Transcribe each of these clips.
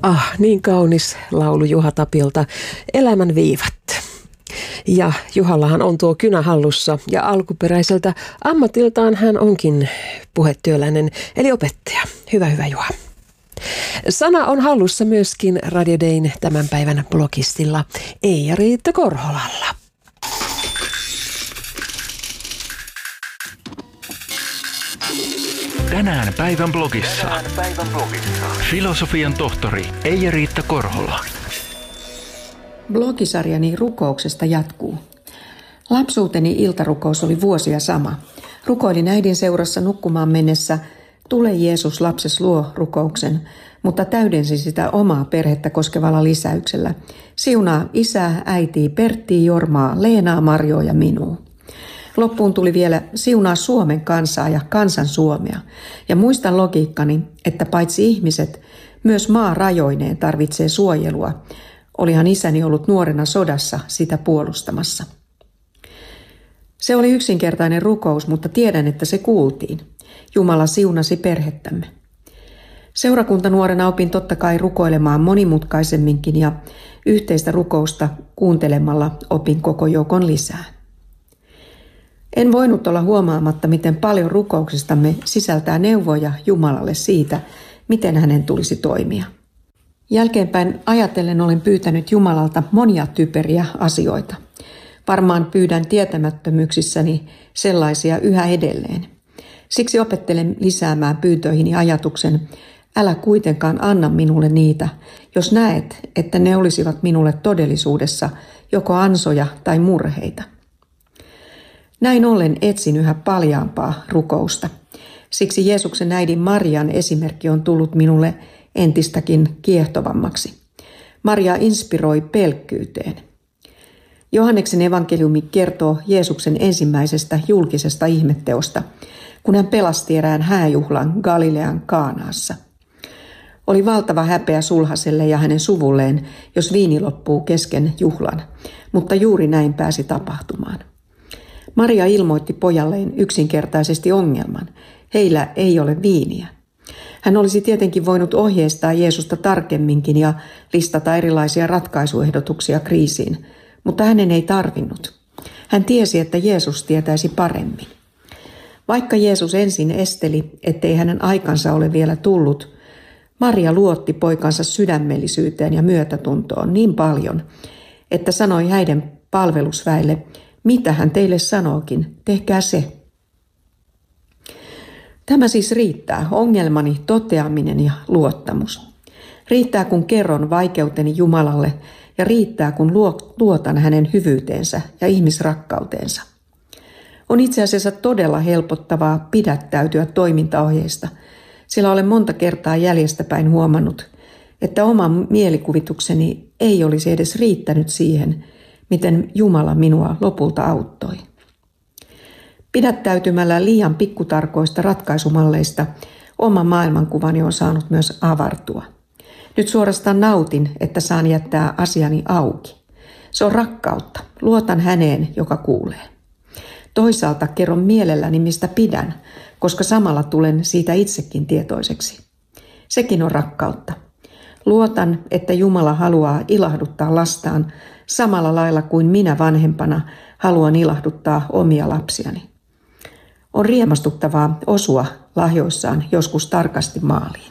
Niin kaunis laulu Juha Tapiolta, Elämän viivat. Ja Juhallahan on tuo kynä hallussa ja alkuperäiseltä ammatiltaan hän onkin puhetyöläinen eli opettaja. Hyvä Juha. Sana on hallussa myöskin Radio Dayn tämän päivän blogistilla Eija-Riitta Korholalla. Tänään päivän blogissa. Filosofian tohtori Eija-Riitta Korhola. Blogisarjani rukouksesta jatkuu. Lapsuuteni iltarukous oli vuosia sama. Rukoilin äidin seurassa nukkumaan mennessä Tule Jeesus lapses luo -rukouksen, mutta täydensin sitä omaa perhettä koskevalla lisäyksellä. Siunaa isää, äitiä, Perttiä, Jormaa, Leenaa, Marjoa ja minua. Loppuun tuli vielä siunaa Suomen kansaa ja kansan Suomea. Ja muistan logiikkani, että paitsi ihmiset, myös maa rajoineen tarvitsee suojelua. Olihan isäni ollut nuorena sodassa sitä puolustamassa. Se oli yksinkertainen rukous, mutta tiedän, että se kuultiin. Jumala siunasi perhettämme. Seurakuntanuorena opin totta kai rukoilemaan monimutkaisemminkin ja yhteistä rukousta kuuntelemalla opin koko joukon lisää. En voinut olla huomaamatta, miten paljon rukouksistamme sisältää neuvoja Jumalalle siitä, miten hänen tulisi toimia. Jälkeenpäin ajatellen olen pyytänyt Jumalalta monia typeriä asioita. Varmaan pyydän tietämättömyyksissäni sellaisia yhä edelleen. Siksi opettelen lisäämään pyyntöihini ajatuksen, älä kuitenkaan anna minulle niitä, jos näet, että ne olisivat minulle todellisuudessa joko ansoja tai murheita. Näin ollen etsin yhä paljaampaa rukousta. Siksi Jeesuksen äidin Marian esimerkki on tullut minulle entistäkin kiehtovammaksi. Maria inspiroi pelkkyyteen. Johanneksen evankeliumi kertoo Jeesuksen ensimmäisestä julkisesta ihmetteosta, kun hän pelasti erään hääjuhlan Galilean Kaanaassa. Oli valtava häpeä sulhaselle ja hänen suvulleen, jos viini loppuu kesken juhlan, mutta juuri näin pääsi tapahtumaan. Maria ilmoitti pojalleen yksinkertaisesti ongelman. Heillä ei ole viiniä. Hän olisi tietenkin voinut ohjeistaa Jeesusta tarkemminkin ja listata erilaisia ratkaisuehdotuksia kriisiin, mutta hänen ei tarvinnut. Hän tiesi, että Jeesus tietäisi paremmin. Vaikka Jeesus ensin esteli, ettei hänen aikansa ole vielä tullut, Maria luotti poikansa sydämellisyyteen ja myötätuntoon niin paljon, että sanoi häiden palvelusväelle, mitä hän teille sanookin, tehkää se. Tämä siis riittää, ongelmani toteaminen ja luottamus. Riittää, kun kerron vaikeuteni Jumalalle ja riittää, kun luotan hänen hyvyyteensä ja ihmisrakkauteensa. On itse asiassa todella helpottavaa pidättäytyä toimintaohjeista, sillä olen monta kertaa jäljestäpäin huomannut, että oma mielikuvitukseni ei olisi edes riittänyt siihen, miten Jumala minua lopulta auttoi. Pidättäytymällä liian pikkutarkoista ratkaisumalleista oma maailmankuvani on saanut myös avartua. Nyt suorastaan nautin, että saan jättää asiani auki. Se on rakkautta. Luotan häneen, joka kuulee. Toisaalta kerron mielelläni, mistä pidän, koska samalla tulen siitä itsekin tietoiseksi. Sekin on rakkautta. Luotan, että Jumala haluaa ilahduttaa lastaan samalla lailla kuin minä vanhempana haluan ilahduttaa omia lapsiani. On riemastuttavaa osua lahjoissaan joskus tarkasti maaliin.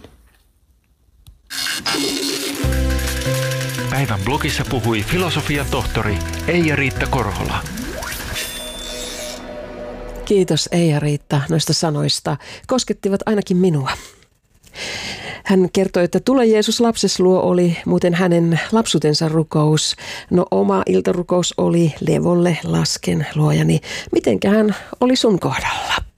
Päivän blogissa puhui filosofian tohtori Eija-Riitta Korhola. Kiitos Eija-Riitta noista sanoista. Koskettivat ainakin minua. Hän kertoi, että Tule Jeesus lapses luo oli muuten hänen lapsuutensa rukous. No oma iltarukous oli levolle lasken luojani. Mitenköhän oli sun kohdalla?